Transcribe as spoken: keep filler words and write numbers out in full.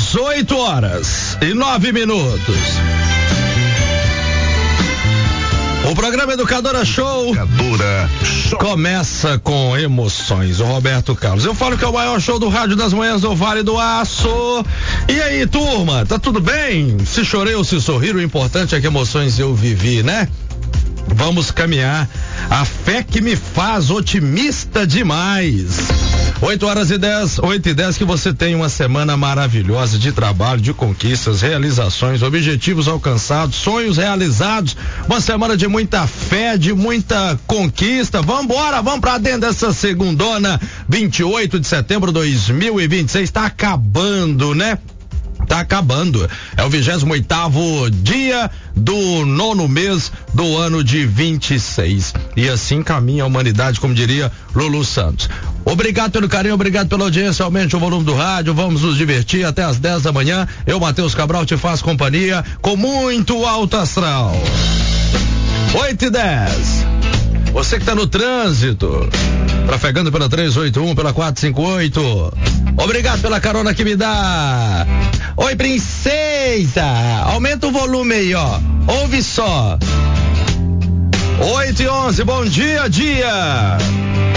dezoito horas e nove minutos. O programa Educadora Show, Educadora Show começa com emoções. O Roberto Carlos. Eu falo que é o maior show do rádio das manhãs do Vale do Aço. E aí, turma, tá tudo bem? Se chorei ou se sorrir, o importante é que emoções eu vivi, né? Vamos caminhar. A fé que me faz otimista demais. oito horas e dez, oito e dez, que você tenha uma semana maravilhosa de trabalho, de conquistas, realizações, objetivos alcançados, sonhos realizados, uma semana de muita fé, de muita conquista. Vambora, vamos pra dentro dessa segundona, vinte e oito de setembro de dois mil e vinte e seis, tá acabando, né? Tá acabando. É o vigésimo oitavo dia do nono mês do ano de vinte e seis. E assim caminha a humanidade, como diria Lulu Santos. Obrigado pelo carinho, obrigado pela audiência. Aumente o volume do rádio, vamos nos divertir até as dez da manhã. Eu, Matheus Cabral, te faço companhia com muito alto astral. oito e dez. Você que tá no trânsito, trafegando pela trezentos e oitenta e um, pela quatrocentos e cinquenta e oito. Obrigado pela carona que me dá. Oi, princesa. Aumenta o volume aí, ó. Ouve só. oito e onze, bom dia, dia.